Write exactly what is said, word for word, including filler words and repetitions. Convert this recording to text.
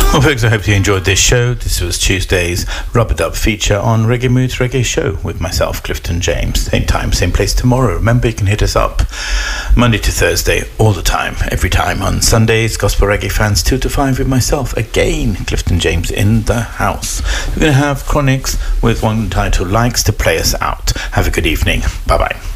Well, folks, I hope you enjoyed this show. This was Tuesday's Rubber Dub feature on Reggae Moods Reggae Show with myself, Clifton James. Same time, same place tomorrow. Remember, you can hit us up Monday to Thursday, all the time, every time. On Sundays, Gospel Reggae Fans, two to five with myself, again, Clifton James in the house. We're going to have Chronics with one title, Likes to Play Us Out. Have a good evening. Bye-bye.